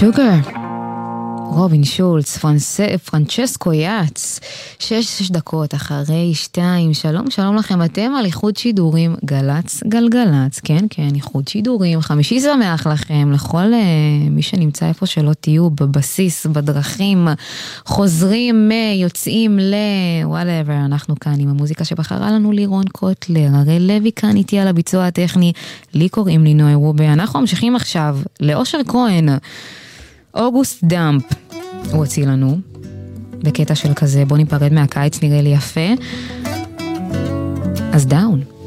שוגר, רובין שולץ, פרנצ'סקו יאץ, 6 דקות אחרי 2, שלום לכם, אתם על איחוד שידורים גלץ גלגלץ, כן, איחוד שידורים, חמישי שמח לכם, לכל מי שנמצא איפה שלא תהיו, בבסיס, בדרכים, חוזרים, יוצאים whatever, אנחנו כאן עם המוזיקה שבחרה לנו לירון קוטלר, הרי לוי כאן איתי על הביצוע הטכני, לי קוראים לי נוי רובי, אנחנו ממשיכים עכשיו לאושר כהן, אוגוסט דאמפ, הוא הוציא לנו בקטע של כזה, בוא ניפרד מהקיץ, נראה לי יפה, אז דאון.